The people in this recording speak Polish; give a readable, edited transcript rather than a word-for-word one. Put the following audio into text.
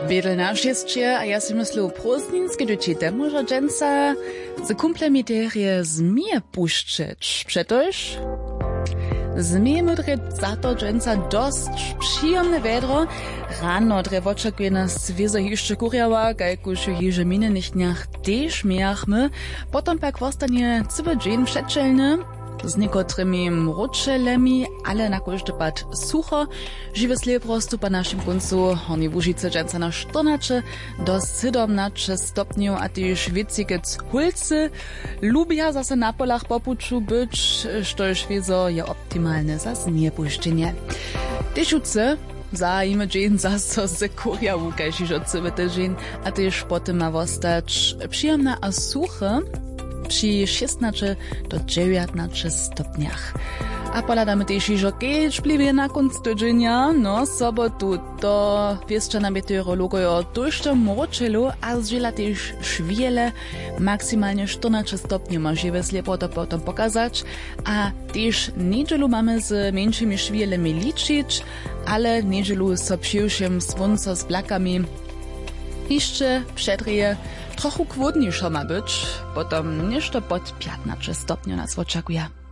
Wiedel nasz jeszcze, a ja si myślę, prózdninski dzieci demoża dżęca z kumplemi terie zmije puszczyć. Przetoż zmijemy za to dżęca dość przyjemne wedro. Rano dre oczekuje nas wiezo jeszcze kurjała, kajkuż jeże minionych dniach też miachmy. Potem pak wostanie cywy dzień przeczelny. Z niekotrymi mručelemi, ale na każdy pad sucho. Żywe sleprostu po naszym końcu Horni Łužice dżęca na 14 do 17 stopniów, a też wiecikec hulcy lubia zase na polach popuczu być, štož wiezo je optimalne za zniepuszczenie. Tysiuce zajmy dzień zase z kurjawu, kajžižo cywyte dzień, a też potem ma wostać przyjemna a suche przy 16 do 19 stopniach. A poladamy też iżo kiedyś pliwie na końcu tydzienia, no sobotu to wieszczana meteorologojo dość mroczelu, a zdziela też szwiele, maksymalnie 14 stopni może weslepo to potem pokazać, a też niedzielu mamy z mniejszymi szwielemi liczyć, ale niedzielu so przyjszym słońca z blakami jeszcze przedrije trochę chłodniejsza ma być, potem jeszcze pod 15 stopni nas oczekuje.